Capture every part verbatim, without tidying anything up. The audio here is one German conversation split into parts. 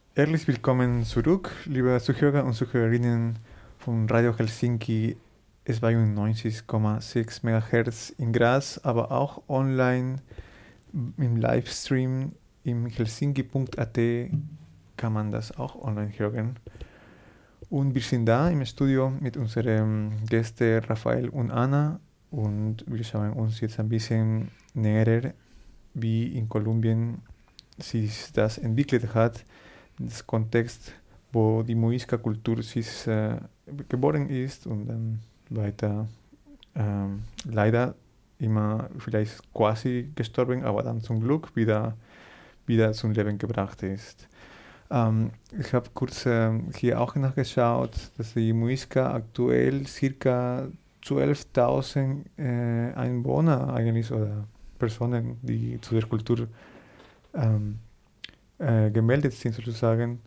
Herzlich willkommen zurück, liebe Zuhörer und Zuhörerinnen von Radio Helsinki zweiundneunzig Komma sechs Megahertz in Graz, aber auch online im Livestream im helsinki punkt a t kann man das auch online hören. Und wir sind da im Studio mit unseren Gästen Raphael und Anna und wir schauen uns jetzt ein bisschen näher, wie in Kolumbien sich das entwickelt hat, das Kontext, wo die Muisca-Kultur sich äh, geboren ist und dann weiter ähm, leider immer vielleicht quasi gestorben, aber dann zum Glück wieder, wieder zum Leben gebracht ist. Ähm, ich habe kurz äh, hier auch nachgeschaut, dass die Muisca aktuell ca. zwölftausend äh, Einwohner eigentlich oder Personen, die zu der Kultur ähm, äh, gemeldet sind sozusagen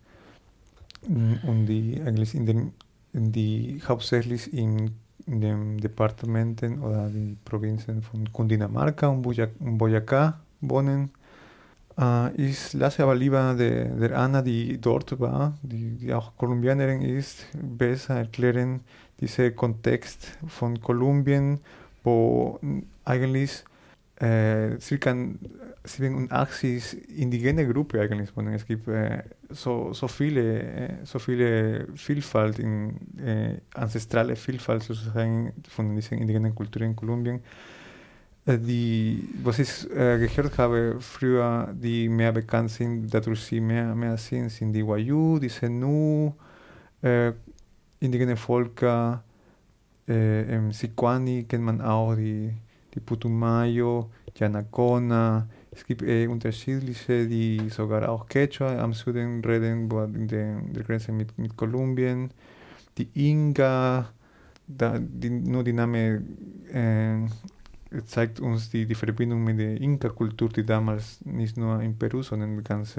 und die eigentlich in den in die hauptsächlich in, in den Departementen oder die Provinzen von Cundinamarca und Boyacá wohnen. Äh, ich lasse aber lieber der, der Anna, die dort war, die, die auch Kolumbianerin ist, besser erklären, diesen Kontext von Kolumbien, wo eigentlich äh, circa siebenundachtzig indigene Gruppen eigentlich wohnen. Es gibt äh, so, so viele, äh, so viele Vielfalt, in, äh, ancestrale Vielfalt sozusagen von diesen indigenen Kulturen in Kolumbien. Äh, die, was ich äh, gehört habe früher, die mehr bekannt sind, dadurch sie mehr, mehr sind, sind die Wayuu, die Zenú, äh, indigene Völker, äh, im Sicuani kennt man auch die die Putumayo, Yanacona. Es gibt äh, unterschiedliche, die sogar auch Quechua am Süden reden, wo in der, der Grenze mit, mit Kolumbien. Die Inga, da, die, nur die Name äh, zeigt uns die, die Verbindung mit der Inka-Kultur, die damals nicht nur in Peru, sondern in ganz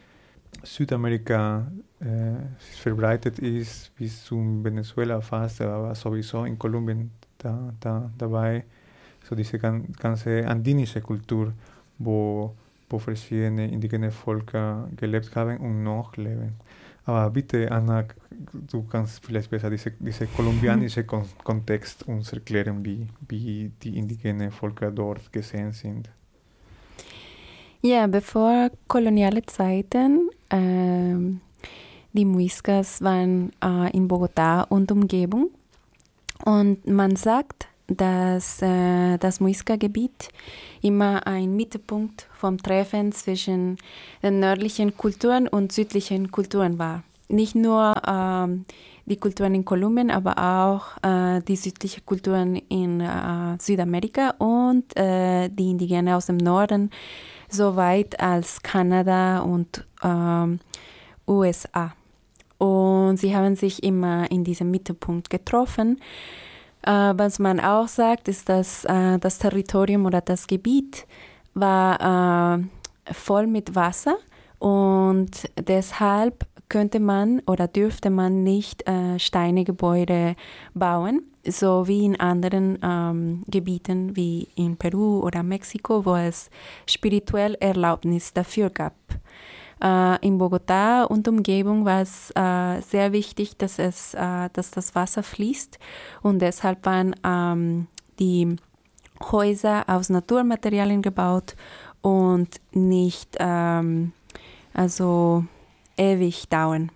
Südamerika äh, verbreitet ist, bis zu Venezuela fast, aber sowieso in Kolumbien da, da, dabei. So diese ganze andinische Kultur, wo, wo verschiedene indigene Völker gelebt haben und noch leben. Aber bitte, Anna, du kannst vielleicht besser diese, diese kolumbianische Kon Kontext uns erklären, wie, wie die indigenen Völker dort gesehen sind. Ja, bevor koloniale Zeiten, äh, die Muiscas waren äh, in Bogotá und Umgebung. Und man sagt, dass äh, das Muisca-Gebiet immer ein Mittelpunkt vom Treffen zwischen den nördlichen Kulturen und südlichen Kulturen war. Nicht nur ähm, die Kulturen in Kolumbien, aber auch äh, die südlichen Kulturen in äh, Südamerika und äh, die Indigene aus dem Norden, so weit als Kanada und ähm, U S A. Und sie haben sich immer in diesem Mittelpunkt getroffen. Uh, was man auch sagt, ist, dass uh, das Territorium oder das Gebiet war uh, voll mit Wasser und deshalb könnte man oder dürfte man nicht uh, Steinegebäude bauen, so wie in anderen um, Gebieten wie in Peru oder Mexiko, wo es spirituell Erlaubnis dafür gab. Uh, in Bogotá und Umgebung war es uh, sehr wichtig, dass, es, uh, dass das Wasser fließt und deshalb waren um, die Häuser aus Naturmaterialien gebaut und nicht um, also ewig dauern.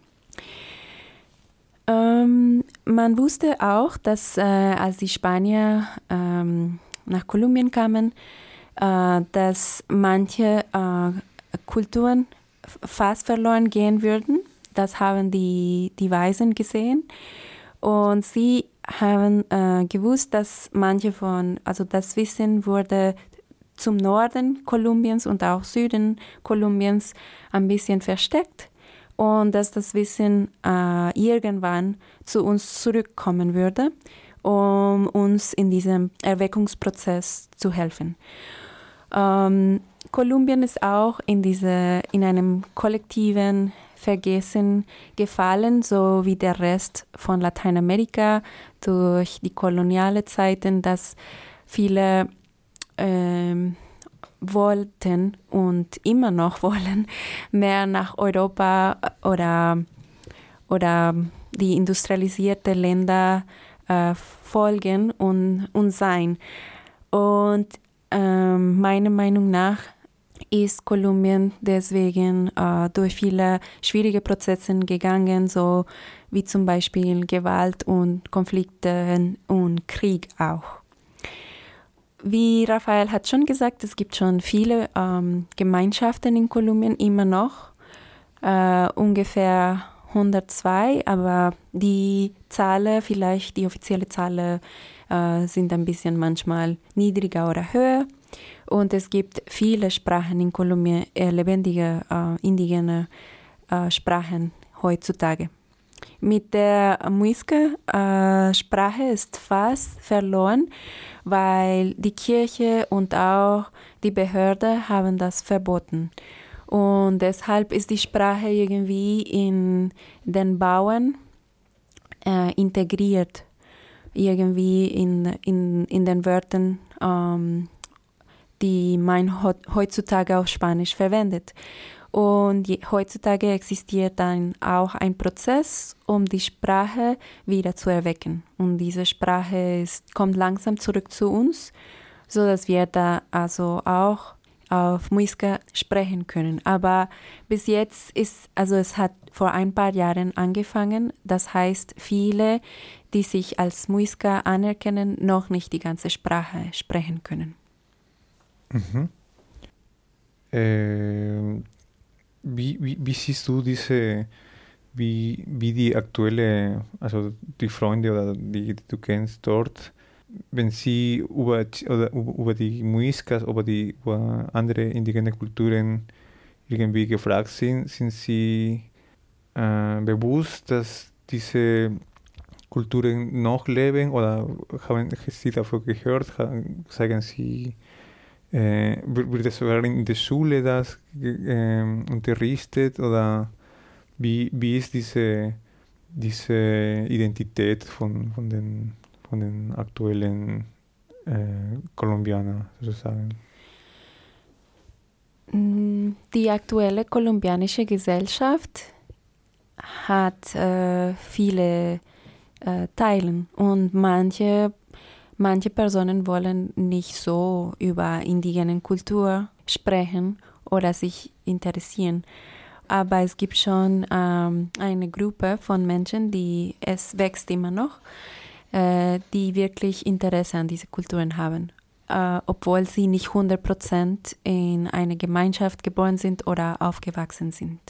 Um, man wusste auch, dass uh, als die Spanier um, nach Kolumbien kamen, uh, dass manche uh, Kulturen fast verloren gehen würden. Das haben die, die Weisen gesehen. Und sie haben äh, gewusst, dass manche von, also das Wissen wurde zum Norden Kolumbiens und auch Süden Kolumbiens ein bisschen versteckt und dass das Wissen äh, irgendwann zu uns zurückkommen würde, um uns in diesem Erweckungsprozess zu helfen. Ähm, Kolumbien ist auch in, diese, in einem kollektiven Vergessen gefallen, so wie der Rest von Lateinamerika durch die koloniale Zeiten, dass viele ähm, wollten und immer noch wollen, mehr nach Europa oder, oder die industrialisierten Länder äh, folgen und, und sein. Und äh, meiner Meinung nach ist Kolumbien deswegen äh, durch viele schwierige Prozesse gegangen, so wie zum Beispiel Gewalt und Konflikte und Krieg auch. Wie Raphael hat schon gesagt, es gibt schon viele ähm, Gemeinschaften in Kolumbien immer noch, äh, ungefähr hundertzwei, aber die Zahlen, vielleicht die offizielle Zahlen, äh, sind ein bisschen manchmal niedriger oder höher. Und es gibt viele Sprachen in Kolumbien, äh, lebendige äh, indigene äh, Sprachen heutzutage. Mit der Muisca-Sprache äh, ist fast verloren, weil die Kirche und auch die Behörde haben das verboten. Und deshalb ist die Sprache irgendwie in den Bauern äh, integriert, irgendwie in, in, in den Wörtern, ähm, die man heutzutage auf Spanisch verwendet. Und je, heutzutage existiert dann auch ein Prozess, um die Sprache wieder zu erwecken. Und diese Sprache ist, kommt langsam zurück zu uns, sodass wir da also auch auf Muisca sprechen können. Aber bis jetzt ist, also es hat vor ein paar Jahren angefangen. Das heißt, viele, die sich als Muisca anerkennen, noch nicht die ganze Sprache sprechen können. Mhm. Äh, wie, wie, wie siehst du diese, wie, wie die aktuelle, also die Freunde oder die, die du kennst dort, wenn sie über, oder über die Muiscas, über die über andere indigene Kulturen irgendwie gefragt sind, sind sie äh, bewusst, dass diese Kulturen noch leben oder haben sie davon gehört, sagen sie, äh, wird es sogar in der Schule das äh, unterrichtet oder wie, wie ist diese, diese Identität von, von, den, von den aktuellen äh, Kolumbianern sozusagen? Die aktuelle kolumbianische Gesellschaft hat äh, viele äh, Teile und manche Manche Personen wollen nicht so über indigene Kultur sprechen oder sich interessieren. Aber es gibt schon ähm, eine Gruppe von Menschen, die es wächst immer noch, äh, die wirklich Interesse an diese Kulturen haben. Äh, obwohl sie nicht hundert Prozent in einer Gemeinschaft geboren sind oder aufgewachsen sind.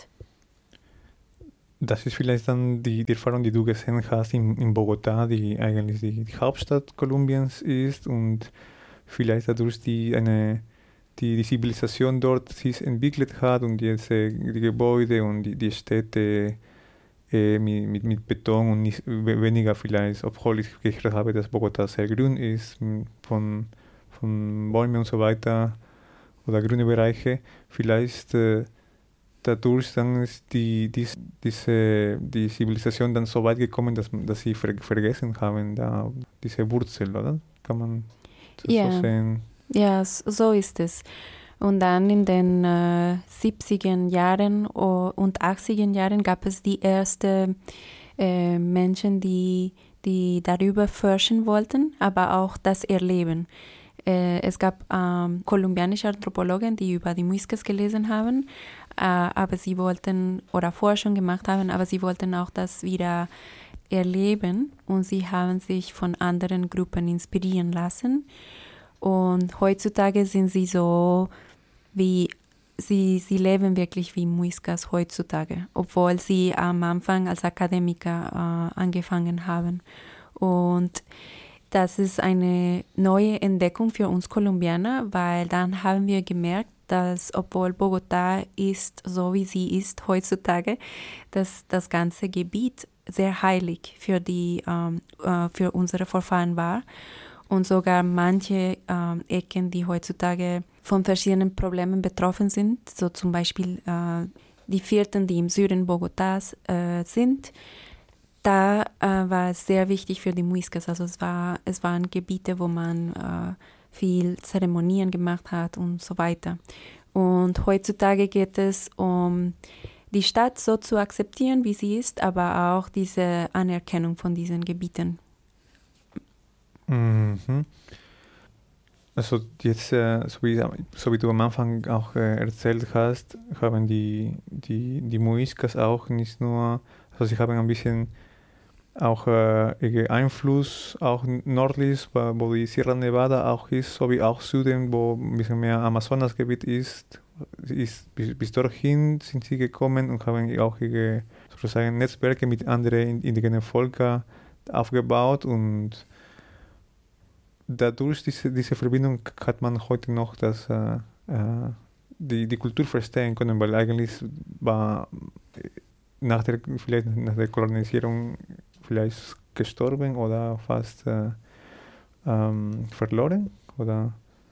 Das ist vielleicht dann die, die Erfahrung, die du gesehen hast in, in Bogotá, die eigentlich die, die Hauptstadt Kolumbiens ist und vielleicht dadurch die, eine, die, die Zivilisation dort sich entwickelt hat und jetzt äh, die Gebäude und die, die Städte äh, mit, mit, mit Beton und nicht, weniger vielleicht, obwohl ich gehört habe, dass Bogotá sehr grün ist, von, von Bäumen und so weiter oder grüne Bereiche, vielleicht äh, dadurch dann ist die, die, diese, die Zivilisation dann so weit gekommen, dass, dass sie ver, vergessen haben, da, diese Wurzel, oder? Kann man so, ja. so sehen? Ja, so ist es. Und dann in den äh, siebziger Jahren und achtziger Jahren gab es die ersten äh, Menschen, die, die darüber forschen wollten, aber auch das erleben. Äh, es gab ähm, kolumbianische Anthropologen, die über die Muiscas gelesen haben, äh, aber sie wollten, oder Forschung gemacht haben, aber sie wollten auch das wieder erleben und sie haben sich von anderen Gruppen inspirieren lassen. Und heutzutage sind sie so wie, sie, sie leben wirklich wie Muiscas heutzutage, obwohl sie am Anfang als Akademiker äh, angefangen haben. Und das ist eine neue Entdeckung für uns Kolumbianer, weil dann haben wir gemerkt, dass obwohl Bogotá ist, so wie sie ist heutzutage, dass das ganze Gebiet sehr heilig für, die, ähm, äh, für unsere Vorfahren war. Und sogar manche ähm, Ecken, die heutzutage von verschiedenen Problemen betroffen sind, so zum Beispiel äh, die Viertel, die im Süden Bogotás äh, sind, da äh, war es sehr wichtig für die Muiscas. Also es, war, es waren Gebiete, wo man äh, viel Zeremonien gemacht hat und so weiter. Und heutzutage geht es um die Stadt so zu akzeptieren, wie sie ist, aber auch diese Anerkennung von diesen Gebieten. Mhm. Also jetzt, äh, so, wie, so wie du am Anfang auch äh, erzählt hast, haben die, die, die Muiscas auch nicht nur, also sie haben ein bisschen auch äh, Einfluss, auch nördlich, wo die Sierra Nevada auch ist, sowie auch Süden, wo ein bisschen mehr Amazonasgebiet ist. ist bis, bis dorthin sind sie gekommen und haben auch ihre sozusagen Netzwerke mit anderen indigenen Völkern aufgebaut und dadurch diese, diese Verbindung hat man heute noch das, äh, äh, die, die Kultur verstehen können, weil eigentlich war nach der, vielleicht nach der Kolonisierung vielleicht gestorben oder fast äh, ähm, verloren, oder?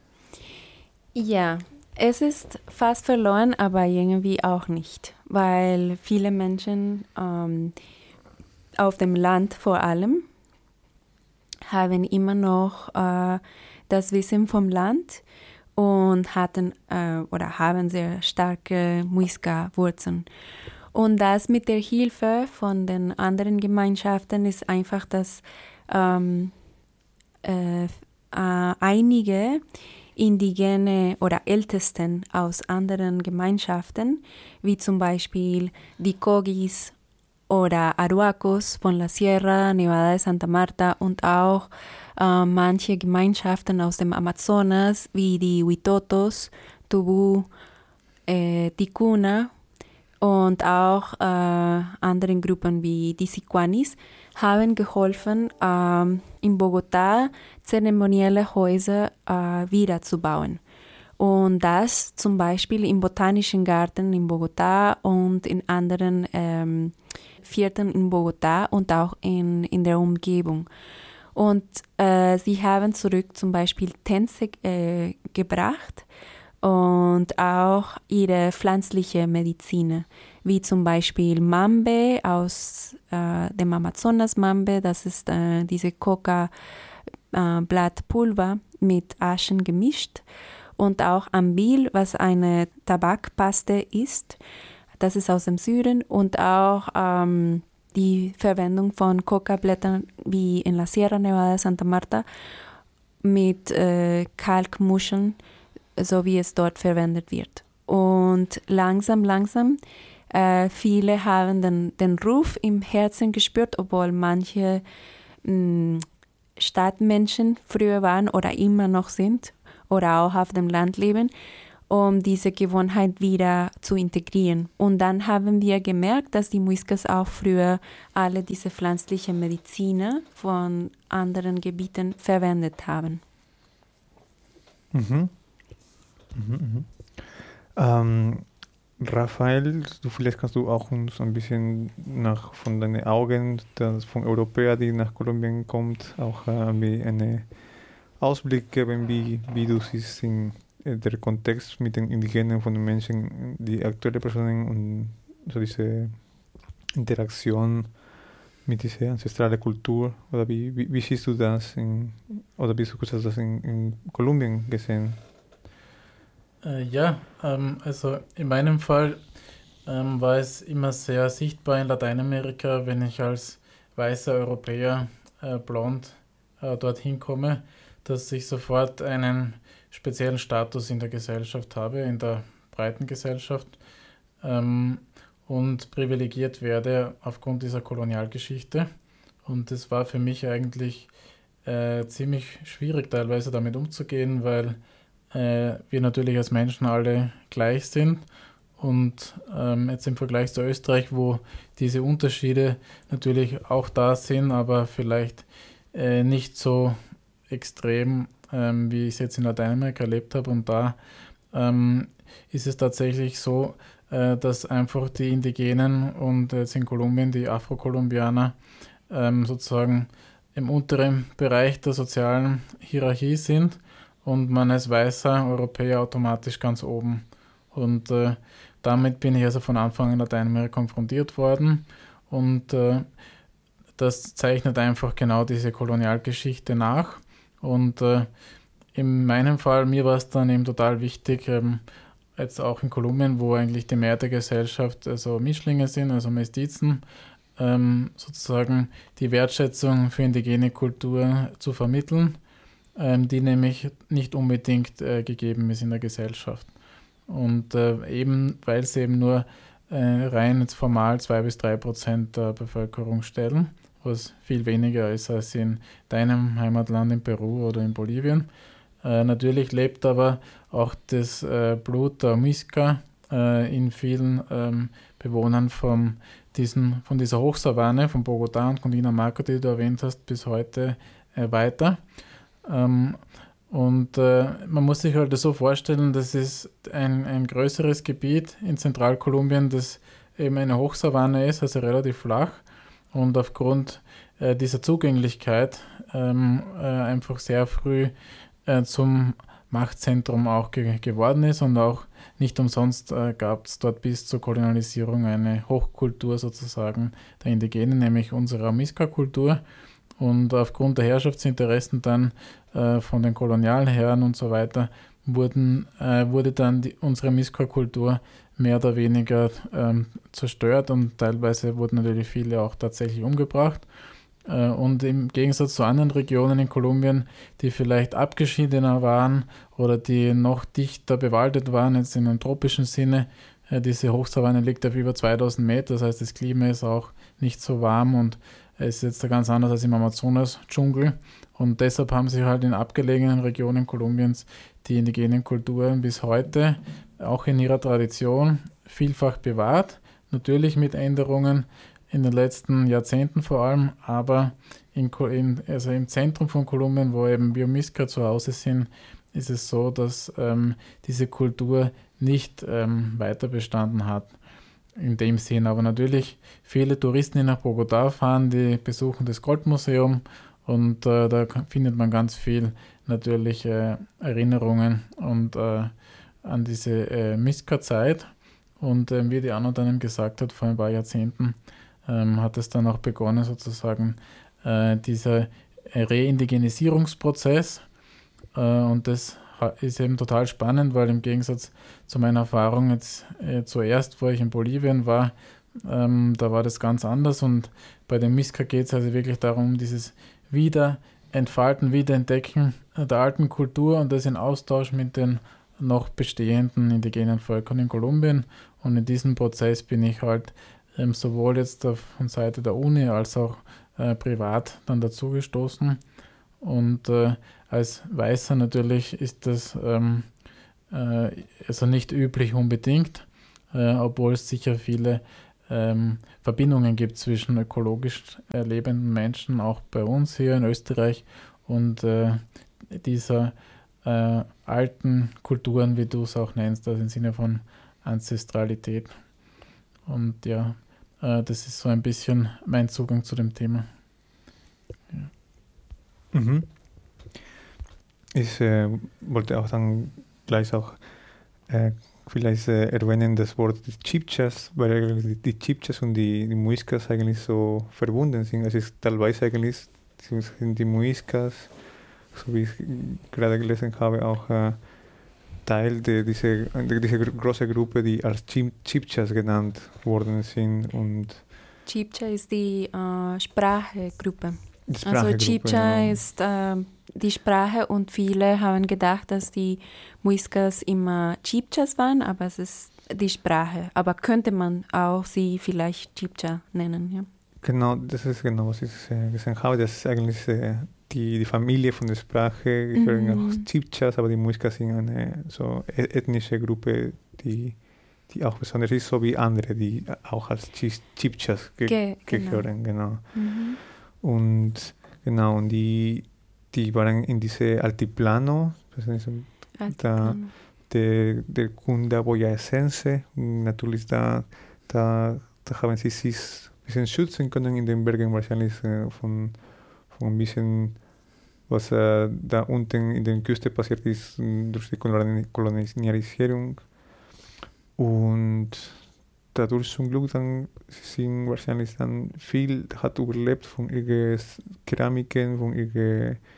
Ja, es ist fast verloren, aber irgendwie auch nicht, weil viele Menschen ähm, auf dem Land vor allem haben immer noch äh, das Wissen vom Land und hatten äh, oder haben sehr starke Muisca-Wurzeln. Und das mit der Hilfe von den anderen Gemeinschaften ist einfach, dass ähm, äh, äh, einige Indigene oder Ältesten aus anderen Gemeinschaften, wie zum Beispiel die Kogis oder Aruacos von la Sierra Nevada de Santa Marta und auch äh, manche Gemeinschaften aus dem Amazonas, wie die Huitotos, Tubú, äh, Ticuna und auch äh, anderen Gruppen wie die Sicuanis haben geholfen, äh, in Bogotá zeremonielle Häuser äh, wiederzubauen. Und das zum Beispiel im Botanischen Garten in Bogotá und in anderen ähm, Vierteln in Bogotá und auch in, in der Umgebung. Und äh, sie haben zurück zum Beispiel Tänze äh, gebracht und auch ihre pflanzliche Medizin, wie zum Beispiel Mambe aus äh, dem Amazonas Mambe, das ist äh, diese Coca-Blattpulver äh, mit Aschen gemischt, und auch Ambil, was eine Tabakpaste ist, das ist aus dem Süden, und auch ähm, die Verwendung von Coca-Blättern wie in la Sierra Nevada de Santa Marta mit äh, Kalkmuscheln, so wie es dort verwendet wird. Und langsam, langsam, äh, viele haben den, den Ruf im Herzen gespürt, obwohl manche mh, Stadtmenschen früher waren oder immer noch sind oder auch auf dem Land leben, um diese Gewohnheit wieder zu integrieren. Und dann haben wir gemerkt, dass die Muiscas auch früher alle diese pflanzlichen Mediziner von anderen Gebieten verwendet haben. Mhm. Mhm, mhm. Ähm, Raphael, du, vielleicht kannst du auch uns ein bisschen nach, von deinen Augen, das von Europäer, die nach Kolumbien kommt, auch äh, wie einen Ausblick geben, wie, wie du siehst in äh, der Kontext mit den Indigenen von den Menschen, die aktuelle Personen und so diese Interaktion mit dieser ancestralen Kultur, oder wie, wie, wie siehst du das in, oder wie hast du das in, in Kolumbien gesehen? Äh, ja, ähm, also in meinem Fall ähm, war es immer sehr sichtbar in Lateinamerika, wenn ich als weißer Europäer äh, blond äh, dorthin komme, dass ich sofort einen speziellen Status in der Gesellschaft habe, in der breiten Gesellschaft, ähm, und privilegiert werde aufgrund dieser Kolonialgeschichte. Und es war für mich eigentlich äh, ziemlich schwierig teilweise damit umzugehen, weil äh, wir natürlich als Menschen alle gleich sind. Und ähm, jetzt im Vergleich zu Österreich, wo diese Unterschiede natürlich auch da sind, aber vielleicht äh, nicht so extrem, ähm, wie ich es jetzt in Lateinamerika erlebt habe. Und da ähm, ist es tatsächlich so, äh, dass einfach die Indigenen und jetzt in Kolumbien die Afrokolumbianer ähm, sozusagen im unteren Bereich der sozialen Hierarchie sind und man als weißer Europäer automatisch ganz oben. Und äh, damit bin ich also von Anfang an in Lateinamerika konfrontiert worden. Und äh, das zeichnet einfach genau diese Kolonialgeschichte nach. Und äh, in meinem Fall, mir war es dann eben total wichtig, ähm, jetzt auch in Kolumbien, wo eigentlich die Mehrheit der Gesellschaft also Mischlinge sind, also Mestizen, ähm, sozusagen die Wertschätzung für indigene Kultur zu vermitteln, ähm, die nämlich nicht unbedingt äh, gegeben ist in der Gesellschaft. Und äh, eben, weil sie eben nur äh, rein jetzt formal zwei bis drei Prozent der Bevölkerung stellen, was viel weniger ist als in deinem Heimatland in Peru oder in Bolivien. Äh, natürlich lebt aber auch das äh, Blut der Muisca äh, in vielen ähm, Bewohnern von, diesen, von dieser Hochsavanne, von Bogotá und Cundinamarca, die du erwähnt hast, bis heute äh, weiter. Ähm, und äh, man muss sich halt so vorstellen, das ist ein, ein größeres Gebiet in Zentralkolumbien, das eben eine Hochsavanne ist, also relativ flach und aufgrund äh, dieser Zugänglichkeit ähm, äh, einfach sehr früh äh, zum Machtzentrum auch ge- geworden ist und auch nicht umsonst äh, gab es dort bis zur Kolonialisierung eine Hochkultur sozusagen der Indigenen, nämlich unsere Muisca-Kultur. Und aufgrund der Herrschaftsinteressen dann äh, von den Kolonialherren und so weiter wurden, äh, wurde dann die, unsere Muisca-Kultur mehr oder weniger ähm, zerstört und teilweise wurden natürlich viele auch tatsächlich umgebracht. Äh, und im Gegensatz zu anderen Regionen in Kolumbien, die vielleicht abgeschiedener waren oder die noch dichter bewaldet waren, jetzt in einem tropischen Sinne, äh, diese Hochsavanne liegt auf über zweitausend Meter, das heißt, das Klima ist auch nicht so warm und es ist jetzt ganz anders als im Amazonas-Dschungel und deshalb haben sich halt in abgelegenen Regionen Kolumbiens die indigenen Kulturen bis heute auch in ihrer Tradition vielfach bewahrt. Natürlich mit Änderungen in den letzten Jahrzehnten vor allem, aber in, in, also im Zentrum von Kolumbien, wo eben Biomisca zu Hause sind, ist es so, dass ähm, diese Kultur nicht ähm, weiter bestanden hat. In dem Sinn, aber natürlich viele Touristen, die nach Bogotá fahren, die besuchen das Goldmuseum und äh, da findet man ganz viel natürlich äh, Erinnerungen und äh, an diese äh, Muisca-Zeit und äh, wie die Anno dann gesagt hat, vor ein paar Jahrzehnten ähm, hat es dann auch begonnen sozusagen äh, dieser Reindigenisierungsprozess äh, und das ist eben total spannend, weil im Gegensatz zu meiner Erfahrung jetzt äh, zuerst, wo ich in Bolivien war, ähm, da war das ganz anders und bei dem Muisca geht es also wirklich darum, dieses Wiederentfalten, Wiederentdecken der alten Kultur und das in Austausch mit den noch bestehenden indigenen Völkern in Kolumbien und in diesem Prozess bin ich halt ähm, sowohl jetzt auf, von Seite der Uni als auch äh, privat dann dazugestoßen. Und äh, als Weißer natürlich ist das ähm, äh, also nicht üblich unbedingt, äh, obwohl es sicher viele ähm, Verbindungen gibt zwischen ökologisch äh, lebenden Menschen, auch bei uns hier in Österreich, und äh, dieser äh, alten Kulturen, wie du es auch nennst, also im Sinne von Ancestralität. Und ja, äh, das ist so ein bisschen mein Zugang zu dem Thema. Ja. Mhm. Ich äh, wollte auch dann gleich auch äh, vielleicht äh, erwähnen das Wort die Chibchas, weil eigentlich die Chibchas und die, die Muiscas eigentlich so verbunden sind. Es ist teilweise eigentlich sind die Muiscas, so wie ich gerade gelesen habe, auch äh, Teil de diese, de diese große Gruppe, die als Chibchas genannt worden sind. Und Chibcha ist die äh, Sprachegruppe. die Also Sprachegruppe, Chibcha genau. ist äh, die Sprache und viele haben gedacht, dass die Muiscas immer Chibchas waren, aber es ist die Sprache. Aber könnte man auch sie vielleicht Chibcha nennen, ja? Genau, das ist genau, was ich äh, gesehen habe. Das ist eigentlich äh, die, die Familie von der Sprache, gehören Mhm. auch Chibchas, aber die Muiscas sind eine so e- ethnische Gruppe, die, die auch besonders ist, so wie andere, die auch als Chis- Chibchas ge Ge genau. gehören, genau. Mhm. Und genau, und die, die waren in diese Altiplano, das ist da, Altiplano. der, der Cundaboyacense, natürlich da, da, da haben sie sich ein bisschen schützen können in den Bergen, wahrscheinlich äh, von, von ein bisschen, was äh, da unten in der Küste passiert ist, äh, durch die Koloni- Kolonialisierung. Und dadurch zum Glück dann sind wahrscheinlich dann viel hat überlebt von ihren Keramiken, von ihren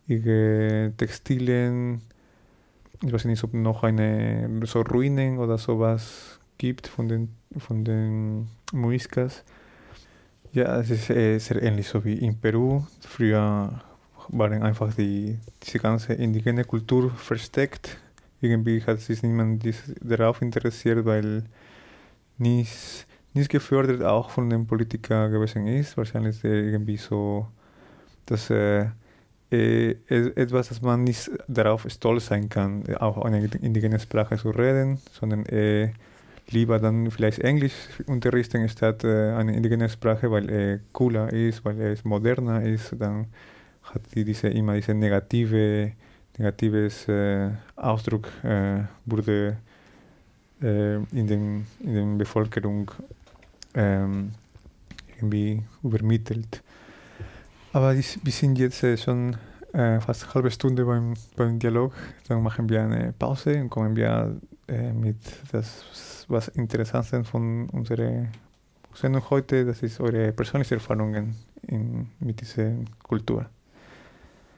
ihre Textilien. Ich weiß nicht, ob noch eine so Ruinen oder sowas gibt von den, von den Muiscas. Ja, es ist äh, sehr ähnlich so wie in Peru. Früher waren einfach die, diese ganze indigene Kultur versteckt. Irgendwie hat sich niemand dies, darauf interessiert, weil nichts, nichts gefördert auch von den Politikern gewesen ist. Wahrscheinlich ist äh, irgendwie so, dass äh, äh, etwas, dass man nicht darauf stolz sein kann, auch eine indigene Sprache zu reden, sondern äh, lieber dann vielleicht Englisch unterrichten statt äh, eine indigene Sprache, weil er cooler ist, weil es moderner ist. Dann hat die diese, immer diese negative, negatives äh, Ausdruck äh, wurde äh, in den in der Bevölkerung ähm, irgendwie übermittelt. Aber dies, wir sind jetzt äh, schon äh, fast eine halbe Stunde beim, beim Dialog. Dann machen wir eine Pause und kommen wir äh, mit das, was Interessantes von unserer Sendung heute. Das ist eure persönlichen Erfahrungen in, mit dieser Kultur.